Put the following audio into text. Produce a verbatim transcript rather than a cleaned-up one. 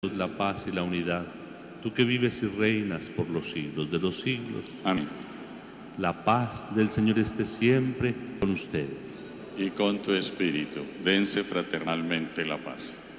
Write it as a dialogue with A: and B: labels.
A: la paz y la unidad, tú que vives y reinas por los siglos de los siglos.
B: Amén.
A: La paz del Señor esté siempre con ustedes.
B: Y con tu espíritu, dense fraternalmente la paz.